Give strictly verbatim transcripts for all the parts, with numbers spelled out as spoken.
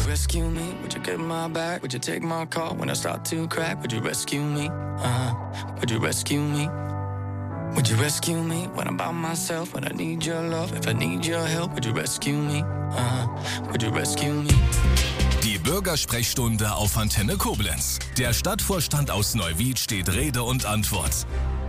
rescue me? Would you get my back? Would you take my call when I start to crack? Would you rescue me? Uh-huh. Would you rescue me? Would you rescue me when I'm by myself? When I need your love, if I need your help, would you rescue me? Uh-huh. Would you rescue me? Die Bürgersprechstunde auf Antenne Koblenz. Der Stadtvorstand aus Neuwied steht Rede und Antwort.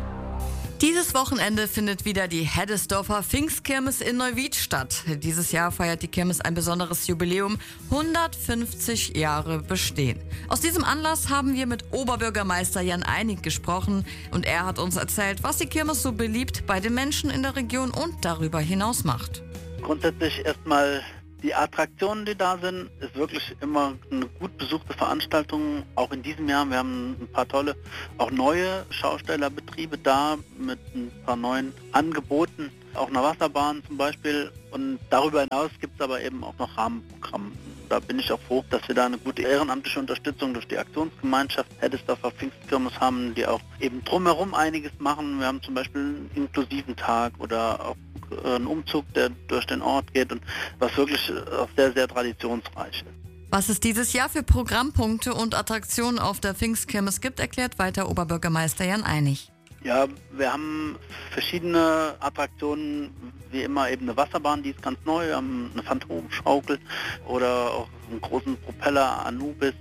Dieses Wochenende findet wieder die Heddesdorfer Pfingstkirmes in Neuwied statt. Dieses Jahr feiert die Kirmes ein besonderes Jubiläum, hundertfünfzig Jahre Bestehen. Aus diesem Anlass haben wir mit Oberbürgermeister Jan Einig gesprochen und er hat uns erzählt, was die Kirmes so beliebt bei den Menschen in der Region und darüber hinaus macht. Grundsätzlich erstmal die Attraktionen, die da sind, ist wirklich immer eine gut besuchte Veranstaltung. Auch in diesem Jahr, wir haben ein paar tolle, auch neue Schaustellerbetriebe da mit ein paar neuen Angeboten, auch eine Wasserbahn zum Beispiel. Und darüber hinaus gibt es aber eben auch noch Rahmenprogramme. Da bin ich auch froh, dass wir da eine gute ehrenamtliche Unterstützung durch die Aktionsgemeinschaft Heddesdorfer Pfingstkirmes haben, die auch eben drumherum einiges machen. Wir haben zum Beispiel einen inklusiven Tag oder auch einen Umzug, der durch den Ort geht und was wirklich auch sehr, sehr traditionsreich ist. Was es dieses Jahr für Programmpunkte und Attraktionen auf der Pfingstkirmes gibt, erklärt weiter Oberbürgermeister Jan Einig. Ja, wir haben verschiedene Attraktionen, wie immer eben eine Wasserbahn, die ist ganz neu, wir haben eine Phantomschaukel oder auch einen großen Propeller Anubis,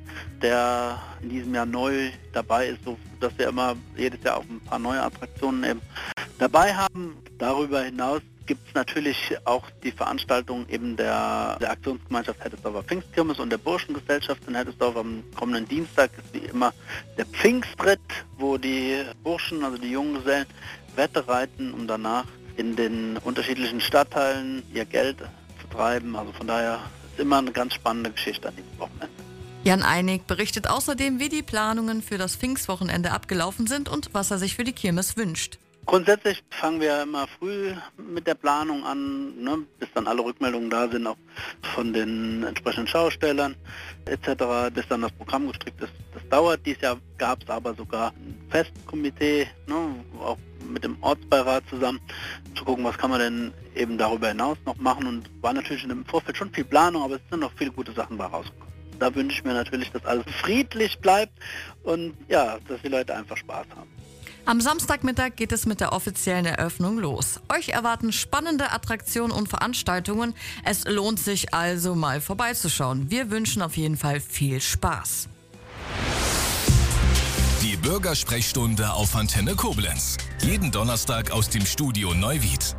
der in diesem Jahr neu dabei ist, so dass wir immer jedes Jahr auch ein paar neue Attraktionen eben dabei haben. Darüber hinaus gibt es natürlich auch die Veranstaltung eben der, der Aktionsgemeinschaft Heddesdorfer Pfingstkirmes und der Burschengesellschaft in Heddesdorf. Am kommenden Dienstag ist wie immer der Pfingstritt, wo die Burschen, also die Junggesellen, Wette reiten, um danach in den unterschiedlichen Stadtteilen ihr Geld zu treiben. Also von daher ist immer eine ganz spannende Geschichte an diesem Wochenende. Jan Einig berichtet außerdem, wie die Planungen für das Pfingstwochenende abgelaufen sind und was er sich für die Kirmes wünscht. Grundsätzlich fangen wir immer früh mit der Planung an, ne, bis dann alle Rückmeldungen da sind, auch von den entsprechenden Schaustellern et cetera, bis dann das Programm gestrickt ist. Das dauert. Dieses Jahr gab es aber sogar ein Festkomitee, ne, auch mit dem Ortsbeirat zusammen, zu gucken, was kann man denn eben darüber hinaus noch machen. Und war natürlich im Vorfeld schon viel Planung, aber es sind noch viele gute Sachen bei rausgekommen. Da wünsche ich mir natürlich, dass alles friedlich bleibt und ja, dass die Leute einfach Spaß haben. Am Samstagmittag geht es mit der offiziellen Eröffnung los. Euch erwarten spannende Attraktionen und Veranstaltungen. Es lohnt sich also mal vorbeizuschauen. Wir wünschen auf jeden Fall viel Spaß. Die Bürgersprechstunde auf Antenne Koblenz. Jeden Donnerstag aus dem Studio Neuwied.